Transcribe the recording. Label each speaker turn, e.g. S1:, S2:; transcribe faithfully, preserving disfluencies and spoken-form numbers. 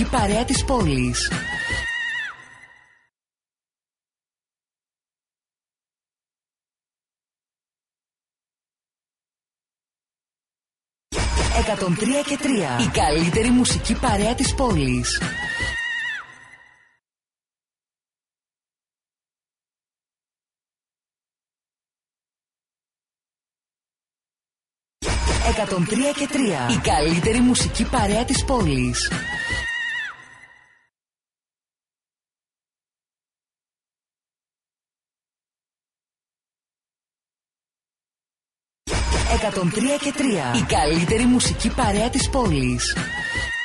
S1: μουσική παρέα της πόλης. εκατόν τρία και τρία. Η καλύτερη μουσική παρέα της πόλης. εκατόν τρία και τρία. Η καλύτερη μουσική παρέα της πόλης. εκατόν τρία και τρία. Η καλύτερη μουσική παρέα της πόλης.